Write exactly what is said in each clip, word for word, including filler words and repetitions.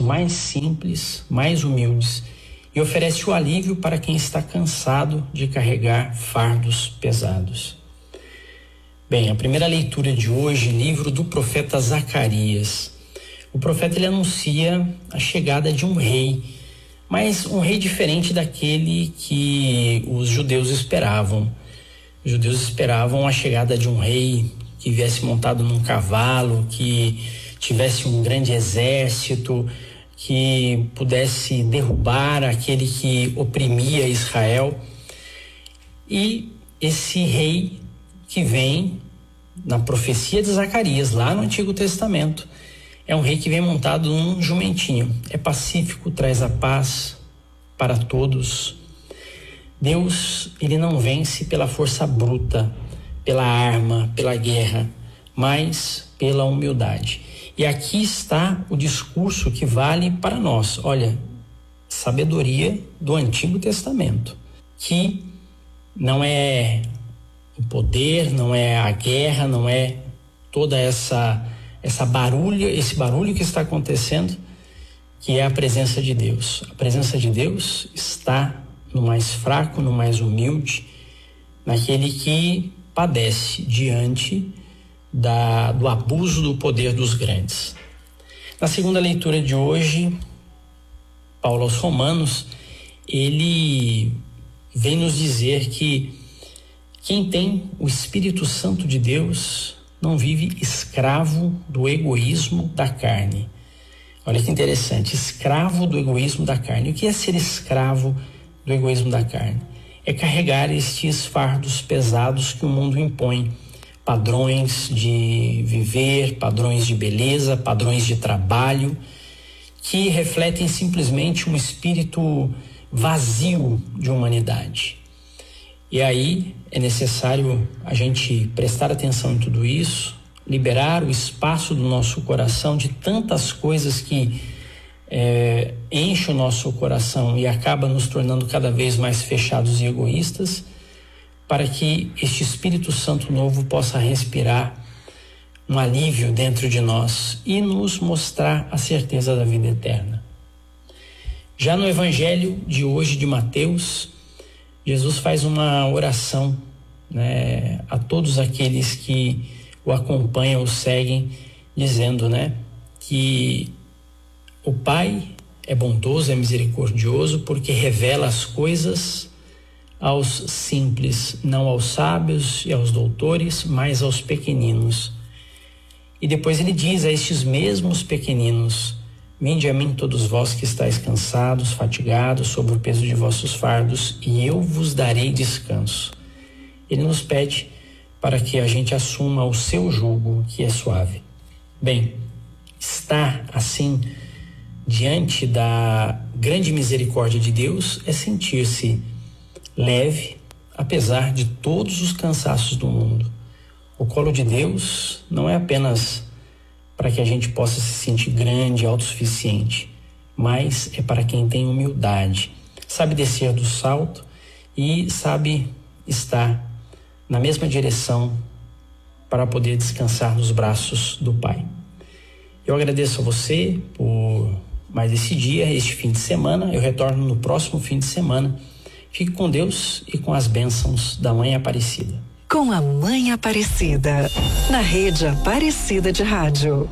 mais simples, mais humildes e oferece o alívio para quem está cansado de carregar fardos pesados. Bem, a primeira leitura de hoje, livro do profeta Zacarias. O profeta ele anuncia a chegada de um rei, mas um rei diferente daquele que os judeus esperavam. Os judeus esperavam a chegada de um rei que viesse montado num cavalo, que tivesse um grande exército, que pudesse derrubar aquele que oprimia Israel. E esse rei que vem na profecia de Zacarias, lá no Antigo Testamento, é um rei que vem montado num jumentinho. É pacífico, traz a paz para todos. Deus, ele não vence pela força bruta, pela arma, pela guerra, mas pela humildade. E aqui está o discurso que vale para nós. Olha, sabedoria do Antigo Testamento, que não é o poder, não é a guerra, não é toda essa essa barulho, esse barulho que está acontecendo, que é a presença de Deus. A presença de Deus está no mais fraco, no mais humilde, naquele que padece diante da, do abuso do poder dos grandes. Na segunda leitura de hoje, Paulo aos Romanos, ele vem nos dizer que quem tem o Espírito Santo de Deus não vive escravo do egoísmo da carne. Olha que interessante, escravo do egoísmo da carne. O que é ser escravo do egoísmo da carne? É carregar estes fardos pesados que o mundo impõe. Padrões de viver, padrões de beleza, padrões de trabalho, que refletem simplesmente um espírito vazio de humanidade. E aí é necessário a gente prestar atenção em tudo isso, liberar o espaço do nosso coração de tantas coisas que é, enchem o nosso coração e acaba nos tornando cada vez mais fechados e egoístas, para que este Espírito Santo novo possa respirar um alívio dentro de nós e nos mostrar a certeza da vida eterna. Já no Evangelho de hoje de Mateus, Jesus faz uma oração, né, a todos aqueles que o acompanham, o seguem, dizendo, né, que o Pai é bondoso, é misericordioso, porque revela as coisas aos simples, não aos sábios e aos doutores, mas aos pequeninos. E depois ele diz a estes mesmos pequeninos: vinde a mim todos vós que estáis cansados, fatigados, sob o peso de vossos fardos, e eu vos darei descanso. Ele nos pede para que a gente assuma o seu jugo, que é suave. Bem, estar assim diante da grande misericórdia de Deus é sentir-se leve, apesar de todos os cansaços do mundo. O colo de Deus não é apenas para que a gente possa se sentir grande, autossuficiente, mas é para quem tem humildade, sabe descer do salto e sabe estar na mesma direção para poder descansar nos braços do Pai. Eu agradeço a você por mais esse dia, este fim de semana. Eu retorno no próximo fim de semana. Fique com Deus e com as bênçãos da Mãe Aparecida. Com a Mãe Aparecida, na Rede Aparecida de Rádio.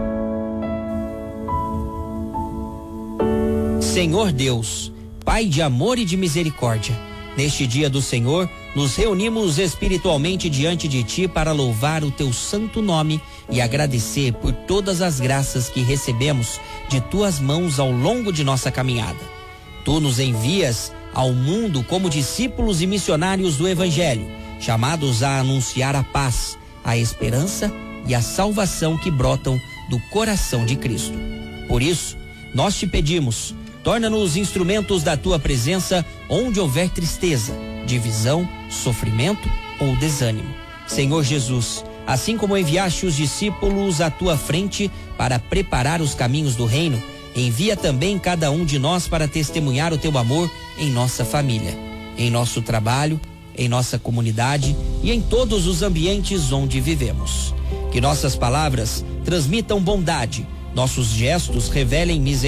Senhor Deus, Pai de amor e de misericórdia, neste dia do Senhor, nos reunimos espiritualmente diante de Ti para louvar o Teu santo nome e agradecer por todas as graças que recebemos de Tuas mãos ao longo de nossa caminhada. Tu nos envias ao mundo como discípulos e missionários do Evangelho, chamados a anunciar a paz, a esperança e a salvação que brotam do coração de Cristo. Por isso, nós te pedimos, torna-nos instrumentos da Tua presença onde houver tristeza, divisão, sofrimento ou desânimo. Senhor Jesus, assim como enviaste os discípulos à Tua frente para preparar os caminhos do reino, envia também cada um de nós para testemunhar o Teu amor em nossa família, em nosso trabalho, em nossa comunidade e em todos os ambientes onde vivemos. Que nossas palavras transmitam bondade, nossos gestos revelem misericórdia